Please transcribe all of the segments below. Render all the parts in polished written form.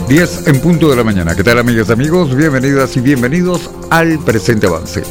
10 en punto de la mañana. ¿Qué tal, amigas y amigos? Bienvenidas y bienvenidos al Presente Avance.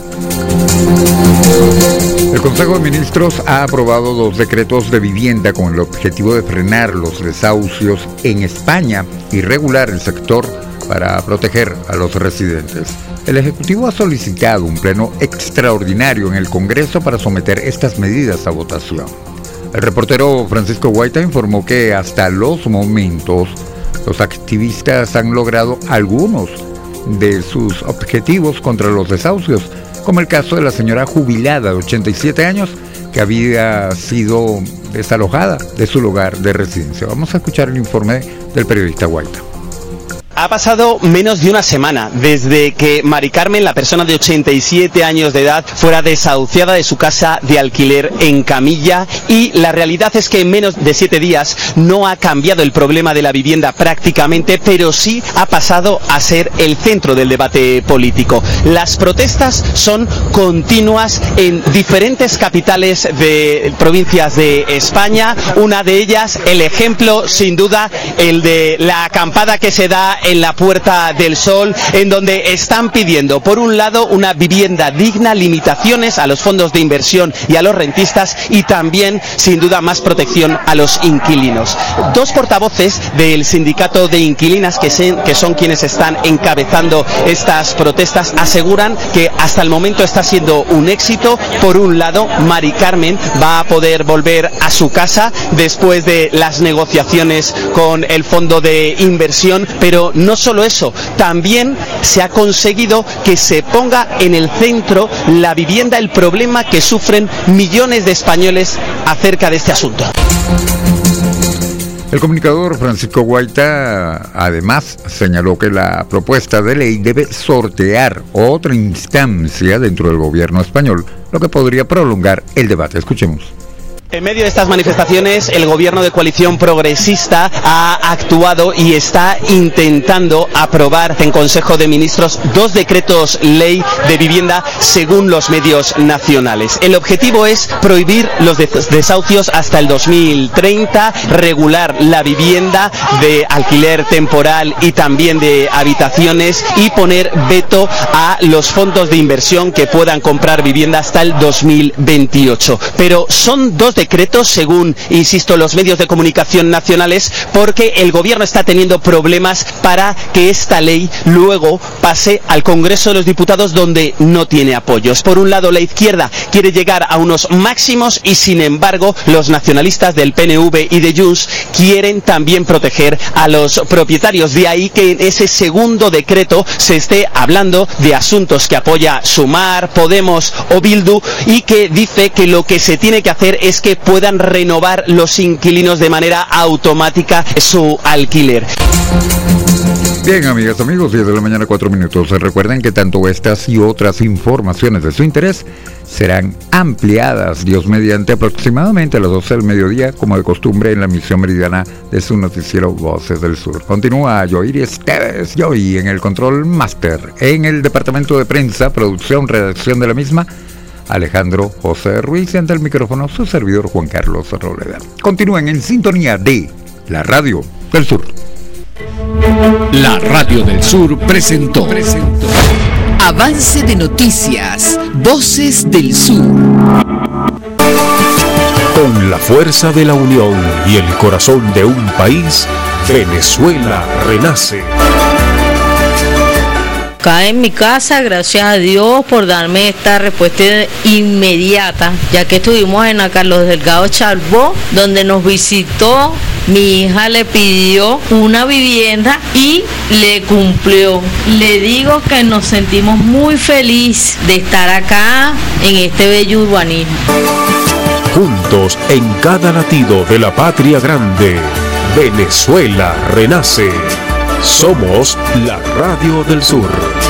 El Consejo de Ministros ha aprobado 2 decretos de vivienda con el objetivo de frenar los desahucios en España y regular el sector para proteger a los residentes. El Ejecutivo ha solicitado un pleno extraordinario en el Congreso para someter estas medidas a votación. El reportero Francisco Guaita informó que hasta los momentos los activistas han logrado algunos de sus objetivos contra los desahucios, como el caso de la señora jubilada de 87 años que había sido desalojada de su lugar de residencia. Vamos a escuchar el informe del periodista Guaita. Ha pasado menos de una semana desde que Mari Carmen, la persona de 87 años de edad, fuera desahuciada de su casa de alquiler en Camilla, y la realidad es que en menos de 7 días no ha cambiado el problema de la vivienda prácticamente, pero sí ha pasado a ser el centro del debate político. Las protestas son continuas en diferentes capitales de provincias de España, una de ellas, el ejemplo sin duda, el de la acampada que se da en la Puerta del Sol, en donde están pidiendo, por un lado, una vivienda digna, limitaciones a los fondos de inversión y a los rentistas, y también, sin duda, más protección a los inquilinos. 2 portavoces del sindicato de inquilinas, que son quienes están encabezando estas protestas, aseguran que hasta el momento está siendo un éxito. Por un lado, Mari Carmen va a poder volver a su casa después de las negociaciones con el fondo de inversión, pero no solo eso, también se ha conseguido que se ponga en el centro la vivienda, el problema que sufren millones de españoles acerca de este asunto. El comunicador Francisco Guaita además señaló que la propuesta de ley debe sortear otra instancia dentro del gobierno español, lo que podría prolongar el debate. Escuchemos. En medio de estas manifestaciones, el gobierno de coalición progresista ha actuado y está intentando aprobar en Consejo de Ministros 2 decretos ley de vivienda según los medios nacionales. El objetivo es prohibir los desahucios hasta el 2030, regular la vivienda de alquiler temporal y también de habitaciones, y poner veto a los fondos de inversión que puedan comprar vivienda hasta el 2028. Pero son 2 decretos, según, insisto, los medios de comunicación nacionales, porque el gobierno está teniendo problemas para que esta ley luego pase al Congreso de los Diputados, donde no tiene apoyos. Por un lado, la izquierda quiere llegar a unos máximos y, sin embargo, los nacionalistas del PNV y de Junts quieren también proteger a los propietarios. De ahí que en ese segundo decreto se esté hablando de asuntos que apoya Sumar, Podemos o Bildu, y que dice que lo que se tiene que hacer es que puedan renovar los inquilinos de manera automática su alquiler. Bien, amigas, amigos, 10 de la mañana, 4 minutos. Recuerden que tanto estas y otras informaciones de su interés serán ampliadas, Dios mediante, aproximadamente a las 12 del mediodía, como de costumbre, en la emisión meridiana de su noticiero Voces del Sur. Continúa Yoiri Esteves, Yoy, en el control máster, en el departamento de prensa, producción, redacción de la misma, Alejandro José Ruiz, y ante el micrófono su servidor Juan Carlos Roleda. Continúen en sintonía de la Radio del Sur. La Radio del Sur presentó Avance de noticias, Voces del Sur. Con la fuerza de la unión y el corazón de un país, Venezuela renace. Acá en mi casa, gracias a Dios por darme esta respuesta inmediata, ya que estuvimos en la Carlos Delgado Charbó, donde nos visitó, mi hija le pidió una vivienda y le cumplió. Le digo que nos sentimos muy felices de estar acá en este bello urbanismo. Juntos en cada latido de la patria grande, Venezuela renace. Somos la Radio del Sur.